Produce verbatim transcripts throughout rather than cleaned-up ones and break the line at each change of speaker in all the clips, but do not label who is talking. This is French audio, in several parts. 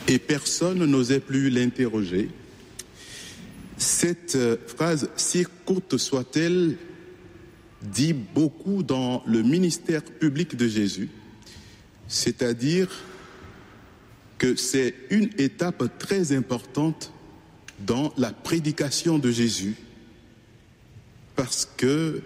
et personne n'osait plus l'interroger. Cette phrase, si courte soit-elle, dit beaucoup dans le ministère public de Jésus, c'est-à-dire que c'est une étape très importante dans la prédication de Jésus, parce que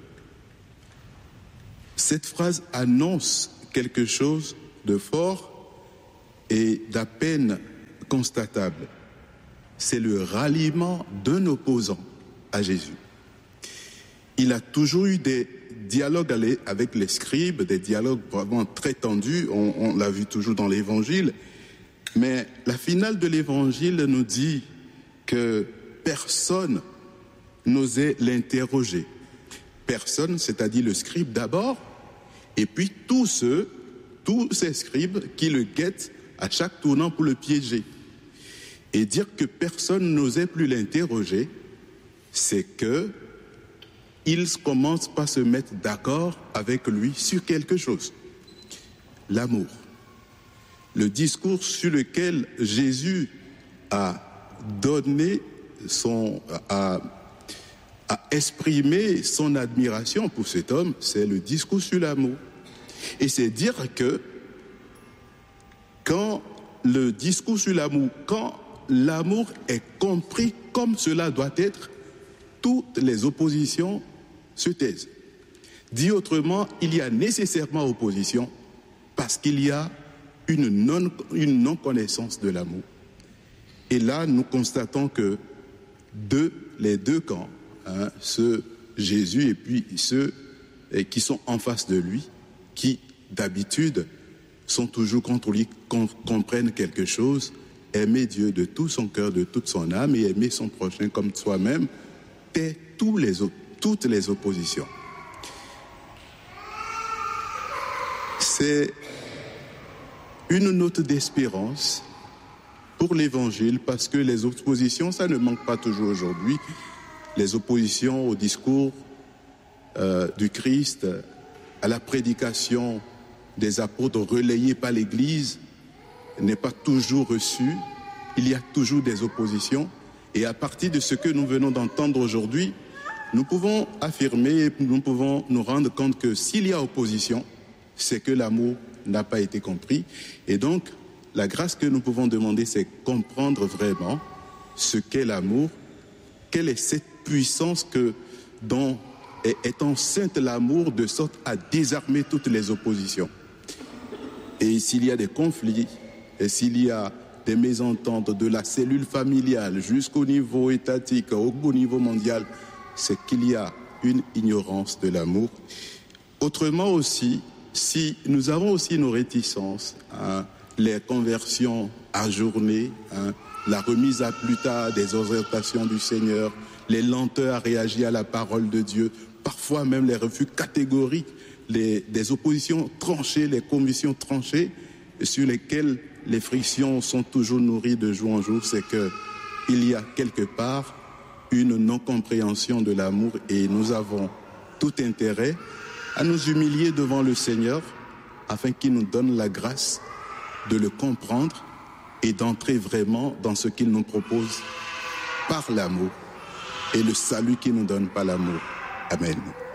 cette phrase annonce quelque chose de fort et d'à peine constatable. C'est le ralliement d'un opposant à Jésus. Il a toujours eu des dialogues avec les scribes, des dialogues vraiment très tendus, on, on l'a vu toujours dans l'Évangile, mais la finale de l'Évangile nous dit que personne n'osait l'interroger. Personne, c'est-à-dire le scribe d'abord, et puis tous ceux, tous ces scribes qui le guettent à chaque tournant pour le piéger. Et dire que personne n'osait plus l'interroger, c'est que ils commencent par se mettre d'accord avec lui sur quelque chose. L'amour. Le discours sur lequel Jésus a donné son, a, a exprimé son admiration pour cet homme, c'est le discours sur l'amour. Et c'est dire que quand le discours sur l'amour, quand l'amour est compris comme cela doit être, toutes les oppositions se taisent. Dit autrement, il y a nécessairement opposition parce qu'il y a une non, une non-connaissance de l'amour. Et là, nous constatons que deux, les deux camps, hein, ceux Jésus et puis ceux qui sont en face de lui, qui d'habitude sont toujours contre lui, comprennent quelque chose, aimer Dieu de tout son cœur, de toute son âme et aimer son prochain comme soi-même, tait tous les, toutes les oppositions. C'est une note d'espérance pour l'Évangile parce que les oppositions, ça ne manque pas toujours aujourd'hui. Les oppositions au discours euh, du Christ, à la prédication des apôtres relayée par l'Église, n'est pas toujours reçue. Il y a toujours des oppositions. Et à partir de ce que nous venons d'entendre aujourd'hui, nous pouvons affirmer, nous pouvons nous rendre compte que s'il y a opposition, c'est que l'amour n'a pas été compris. Et donc, la grâce que nous pouvons demander, c'est comprendre vraiment ce qu'est l'amour, quelle est cette puissance que, dont est, est enceinte l'amour de sorte à désarmer toutes les oppositions. Et s'il y a des conflits, et s'il y a des mésententes de la cellule familiale jusqu'au niveau étatique, au niveau mondial, c'est qu'il y a une ignorance de l'amour. Autrement aussi, si nous avons aussi nos réticences, hein, les conversions ajournées, hein, la remise à plus tard des orientations du Seigneur, les lenteurs à réagir à la parole de Dieu, parfois même les refus catégoriques, les, des oppositions tranchées, les convictions tranchées, sur lesquelles les frictions sont toujours nourries de jour en jour, c'est qu'il y a quelque part une non-compréhension de l'amour et nous avons tout intérêt à nous humilier devant le Seigneur afin qu'il nous donne la grâce de le comprendre et d'entrer vraiment dans ce qu'il nous propose par l'amour et le salut qu'il nous donne par l'amour. Amen.